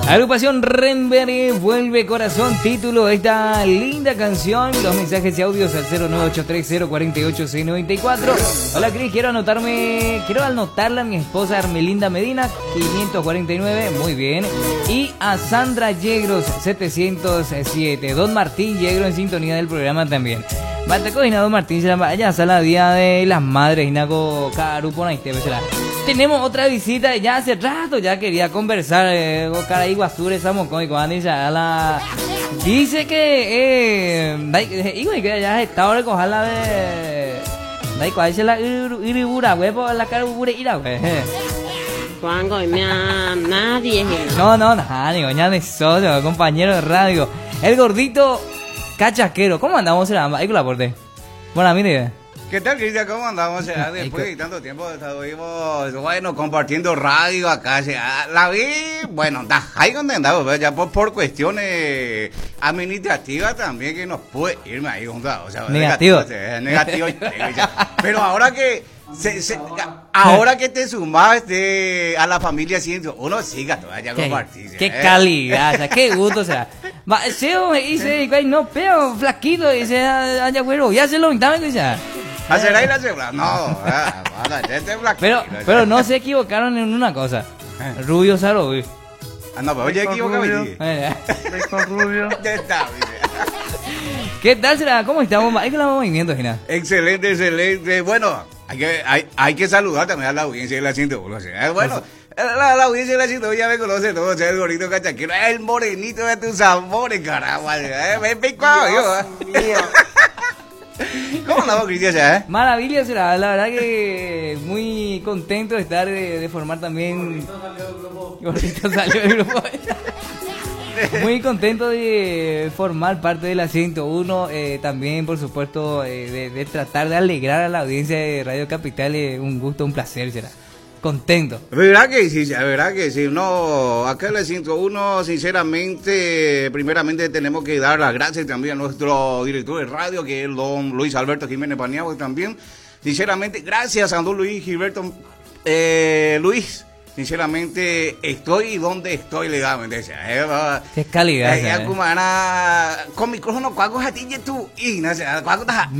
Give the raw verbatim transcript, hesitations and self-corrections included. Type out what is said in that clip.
Agrupación Renberry, Vuelve Corazón, título de esta linda canción. Los mensajes y audios al cero nueve ocho tres cero cuatro ocho seis nueve cuatro. Hola Cris, quiero anotarme, quiero anotarla a mi esposa Armelinda Medina, quinientos cuarenta y nueve, muy bien. Y a Sandra Yegros, setecientos siete. Don Martín Yegros en sintonía del programa también. Mateco y Don Martín se llama, allá sala día de las madres y naco carupo y te tenemos otra visita, ya hace rato ya quería conversar eh, con cara iguazure estamos con la dice que eh digo que ya está ahora cojarla de dai cuál es la iribura huevo la cara bure ira güey Juanjo y nadie no no nadie ya de socio compañero de radio el gordito cachaquero. ¿Cómo andamos en la ahí con la porte? Bueno, mire. ¿Qué tal, Cristian? ¿Cómo andamos? Ya, después de tanto tiempo estuvimos, bueno, compartiendo radio acá. Ya, la vi, bueno, ahí donde andamos, ya por, por cuestiones administrativas también que nos puede irme ahí juntos. O sea, negativo. Negativo. negativo pero ahora que se, se, ahora que te sumaste a la familia ciento uno siga todavía compartir. Qué calidad, o sea, qué gusto, o sea. Va, Seo me dice, no peo, flaquito, dice, allá güero, ya se lo invitaban, dice. ¿Hacer ahí la cebra? No, este flaquito. Pero, pero no se equivocaron en una cosa. Rubio Saro, güey. Ah, no, pero ya equivocado. Con Rubio. Ya está, ¿qué tal será? ¿Cómo estamos? Hay que la movimiento, Gina. Excelente, excelente. Bueno, hay que, hay, hay que saludar también a la audiencia de la ciento uno. Bueno, la, la audiencia de la ciento uno ya me conoce todo. O sea, el gordito cachaquero, el morenito de tus amores, carajo. Ven, ven, yo. ¿Cómo andamos, Cristian? ¿Eh? Maravilla será, la verdad que muy contento de estar, de, de formar también... Gordito salió del grupo. Muy contento de formar parte de la ciento uno, eh, también por supuesto eh, de, de tratar de alegrar a la audiencia de Radio Capital, eh, un gusto, un placer será. Contento. ¿Verdad que sí? ¿Verdad que sí? No, acá en la ciento uno, sinceramente, primeramente tenemos que dar las gracias también a nuestro director de radio, que es el don Luis Alberto Jiménez Paniagua también. Sinceramente, gracias a don Luis Gilberto, eh, Luis. Sinceramente, estoy donde estoy legalmente. Qué calidad. Con micrófono, ¿cuál es a ti y tú? Y no sé, ¿cuál es